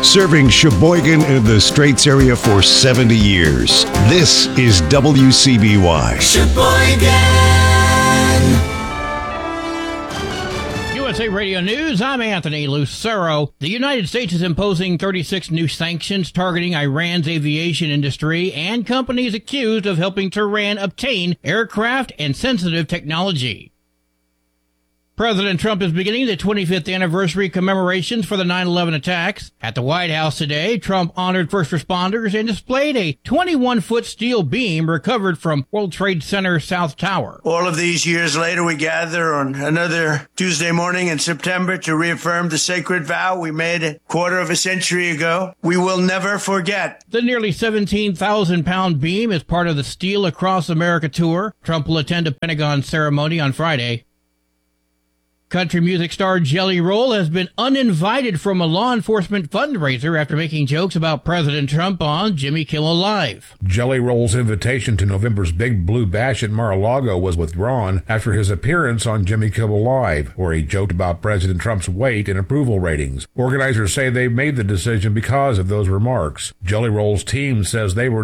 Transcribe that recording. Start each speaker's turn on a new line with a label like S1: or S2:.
S1: Serving Sheboygan and the Straits area for 70 years. This is WCBY.
S2: Sheboygan.
S3: USA Radio News, I'm Anthony Lucero. The United States is imposing 36 new sanctions targeting Iran's aviation industry and companies accused of helping Tehran obtain aircraft and sensitive technology. President Trump is beginning the 25th anniversary commemorations for the 9/11 attacks. At the White House today, Trump honored first responders and displayed a 21-foot steel beam recovered from World Trade Center South Tower.
S4: All of these years later, we gather on another Tuesday morning in September to reaffirm the sacred vow we made a quarter of a century ago. We will never forget.
S3: The nearly 17,000-pound beam is part of the Steel Across America tour. Trump will attend a Pentagon ceremony on Friday. Country music star Jelly Roll has been uninvited from a law enforcement fundraiser after making jokes about President Trump on Jimmy Kimmel Live.
S5: Jelly Roll's invitation to November's Big Blue Bash at Mar-a-Lago was withdrawn after his appearance on Jimmy Kimmel Live, where he joked about President Trump's weight and approval ratings. Organizers say they made the decision because of those remarks. Jelly Roll's team says they were